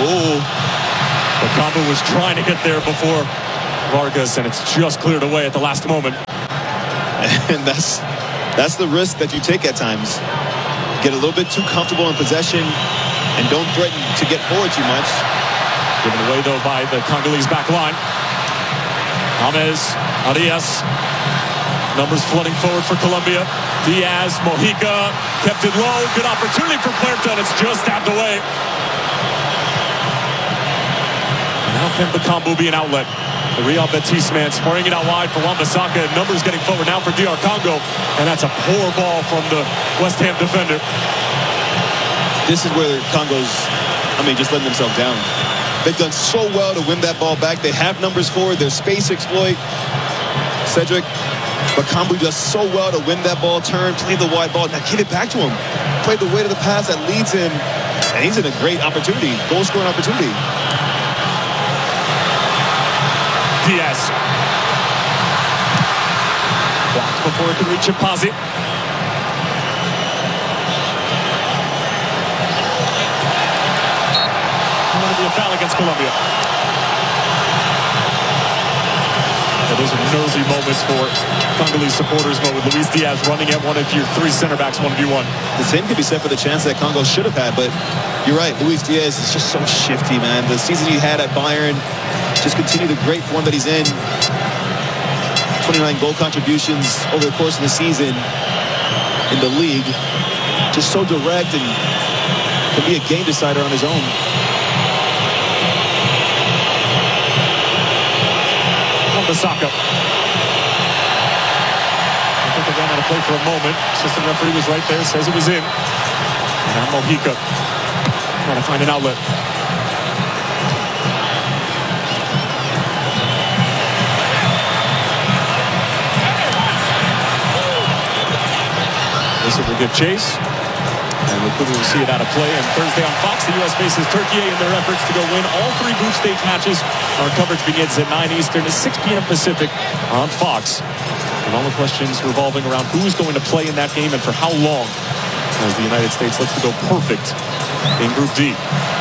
Oh. Bakambu was trying to get there before Vargas, and it's just cleared away at the last moment. And that's the risk that you take at times. Get a little bit too comfortable in possession and don't threaten to get forward too much. Given away, though, by the Congolese back line. James Arias. Numbers flooding forward for Colombia. Diaz, Mojica, kept it low. Good opportunity for Puerta, and it's just stabbed away. Now can Bakambu be an outlet? The Real Betis man spraying it out wide for Wan-Bissaka. Numbers getting forward now for DR Congo. And that's a poor ball from the West Ham defender. This is where Congo's, just letting themselves down. They've done so well to win that ball back. They have numbers forward. Their space exploit. Cedric Bakambu does so well to win that ball, turn, play the wide ball. Now get it back to him. Play the weight of the pass that leads him. And he's in a great opportunity, goal-scoring opportunity. Diaz. Blocked before it could reach Chimpazi. Going to be a foul against Colombia. Those are nervy moments for Congolese supporters, but with Luis Diaz running at one of your three center backs, 1v1. The same could be said for the chance that Congo should have had, but you're right. Luis Diaz is just so shifty, man. The season he had at Bayern, just continue the great form that he's in. 29 goal contributions over the course of the season in the league. Just so direct and can be a game decider on his own. Wan-Bissaka. I think they ran out of play for a moment. Assistant referee was right there, says it was in. And now Mojica trying to find an outlet. This will give chase. And we will see it out of play. And Thursday on Fox, the U.S. faces Turkey in their efforts to go win all three group stage matches. Our coverage begins at 9 Eastern to 6 p.m. Pacific on Fox. And all the questions revolving around who's going to play in that game and for how long, as the United States looks to go perfect in Group D.